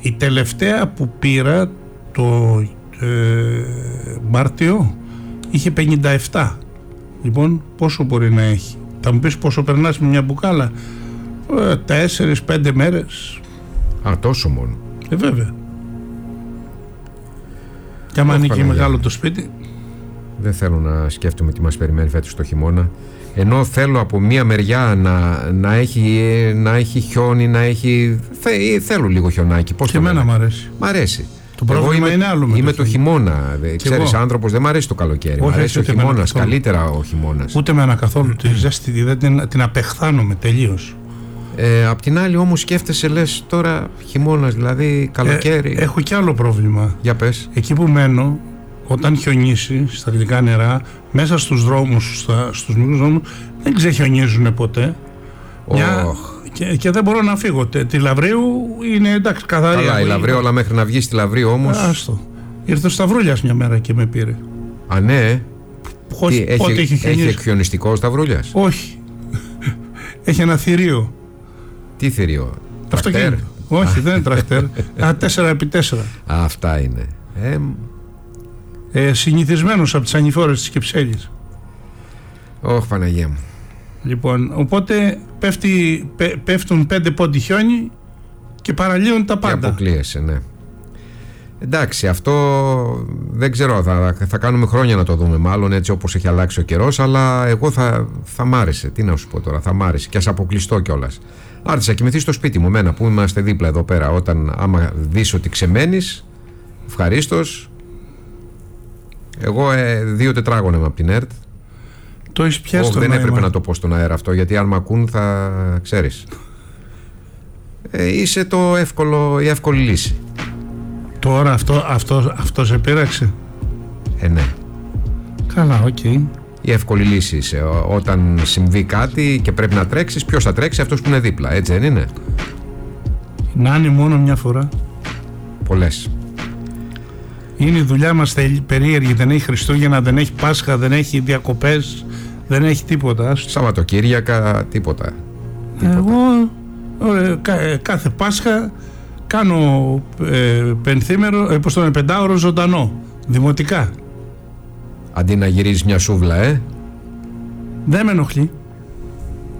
Η τελευταία που πήρα το Μάρτιο είχε 57. Λοιπόν, πόσο μπορεί να έχει? Θα μου πεις πόσο περνάς με μια μπουκάλα? 4-5 μέρες. Α, τόσο μόνο? Βέβαια. Και άμα είναι και μεγάλο το σπίτι. Δεν θέλω να σκέφτομαι τι μας περιμένει φέτος το χειμώνα. Ενώ θέλω από μία μεριά να έχει χιόνι, να έχει... Θέλω λίγο χιονάκι. Πώς? Και εμένα μ' αρέσει. Μ' αρέσει. Το πρόβλημα είναι άλλο. Είμαι το χειμώνα. Ξέρεις, άνθρωπος, δεν μ' αρέσει το καλοκαίρι. Μ' αρέσει ο χειμώνας. Καλύτερα ο χειμώνας. Ούτε με ένα καθόλου. Τη ζέστη δεν την απεχθάνομαι τελείως. Απ' την άλλη όμως σκέφτεσαι, λες τώρα χειμώνας, δηλαδή καλοκαίρι. Έχω κι άλλο πρόβλημα. Για πες. Εκεί που μένω, όταν χιονίσει στα γλυκά νερά, μέσα στους δρόμους, στους μικρούς δρόμους, δεν ξεχιονίζουν ποτέ. Και δεν μπορώ να φύγω. Τη Λαβρίου είναι εντάξει, καθαρή. Καλά, η Λαβρίου, αλλά μέχρι να βγει στη Λαβρίου όμως. Άστο. Ήρθε ο Σταυρούλιας μια μέρα και με πήρε. Α, ναι. Πότε έχει εκχιονιστικό ο Σταυρούλιας? Όχι. Έχει ένα θηρίο. Τι θηρίο? Αυτοκίνητο. Όχι, δεν είναι τρακτέρ. 4x4. Αυτά είναι. Συνηθισμένος από τις ανηφόρες της Κυψέλης. Ωχ, Παναγία μου. Λοιπόν, οπότε πέφτουν 5 πόντι χιόνι και παραλύουν τα πάντα. Και αποκλείεσαι, ναι. Εντάξει, αυτό δεν ξέρω, θα κάνουμε χρόνια να το δούμε μάλλον, έτσι όπως έχει αλλάξει ο καιρός, αλλά εγώ θα μ' άρεσε. Τι να σου πω τώρα, θα μ' άρεσε και ας αποκλειστώ κιόλας. Άρεσε να κοιμηθείς στο σπίτι μου, μένα που είμαστε δίπλα εδώ πέρα, άμα δεις ότι ξεμένεις, ευχαρίστως. Εγώ 2 τετράγωνα είμαι από την ΕΡΤ. Το έχεις πιάσει. Δεν έπρεπε να το πω στον αέρα αυτό, γιατί αν μ' ακούν θα ξέρεις. Είσαι η εύκολη λύση. Τώρα αυτό σε πείραξε? Ναι. Καλά, οκ. Η εύκολη λύση είσαι. Όταν συμβεί κάτι και πρέπει να τρέξεις, ποιος θα τρέξει? Αυτός που είναι δίπλα, έτσι δεν είναι? Να είναι μόνο μια φορά. Πολλές. Είναι η δουλειά μας περίεργη. Δεν έχει Χριστούγεννα, δεν έχει Πάσχα, δεν έχει διακοπές, δεν έχει τίποτα. Σαββατοκύριακα, τίποτα. Εγώ κάθε Πάσχα κάνω πενθήμερο, πεντάωρο ζωντανό, δημοτικά. Αντί να γυρίζεις μια σούβλα, Δεν με ενοχλεί.